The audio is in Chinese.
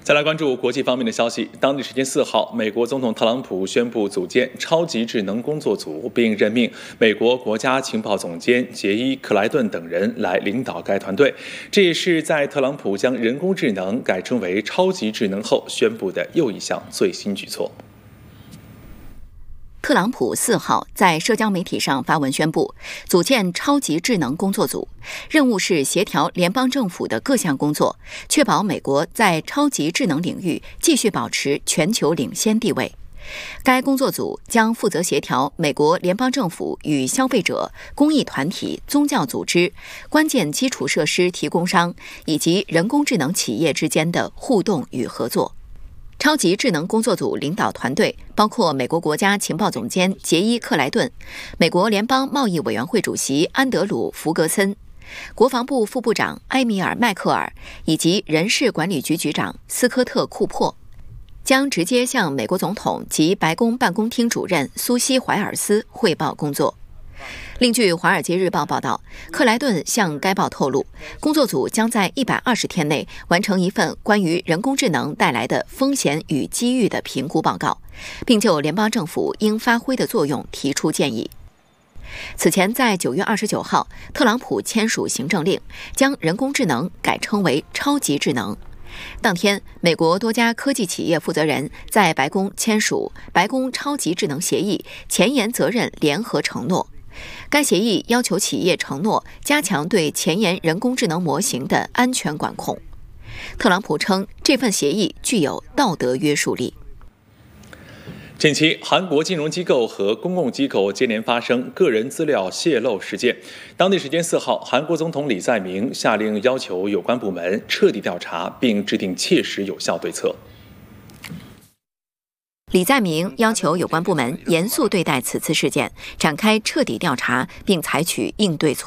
再来关注国际方面的消息。当地时间4号，美国总统特朗普宣布组建超级智能工作组，并任命美国国家情报总监杰伊·克莱顿等人来领导该团队。这也是在特朗普将人工智能改称为超级智能后宣布的又一项最新举措。 特朗普4号在社交媒体上发文宣布，组建超级智能工作组，任务是协调联邦政府的各项工作，确保美国在超级智能领域继续保持全球领先地位。该工作组将负责协调美国联邦政府与消费者、公益团体、宗教组织、关键基础设施提供商以及人工智能企业之间的互动与合作。超级智能工作组领导团队包括美国国家情报总监杰伊·克莱顿、美国联邦贸易委员会主席安德鲁·福格森、国防部副部长埃米尔·迈克尔以及人事管理局局长斯科特·库珀，将直接向美国总统及白宫办公厅主任苏西·怀尔斯汇报工作。另据《华尔街日报》报道，克莱顿向该报透露，工作组将在120天内完成一份关于人工智能带来的风险与机遇的评估报告，并就联邦政府应发挥的作用提出建议。此前，在9月29号，特朗普签署行政令，将人工智能改称为超级智能。当天，美国多家科技企业负责人在白宫签署白宫超级智能协议前沿责任联合承诺。该协议要求企业承诺加强对前沿人工智能模型的安全管控。特朗普称，这份协议具有道德约束力。 近期，韩国金融机构和公共机构接连发生个人资料泄露事件。当地时间4号，韩国总统李在明下令要求有关部门彻底调查，并制定切实有效对策。 李在明要求有关部门严肃对待此次事件，展开彻底调查，并采取应对措施。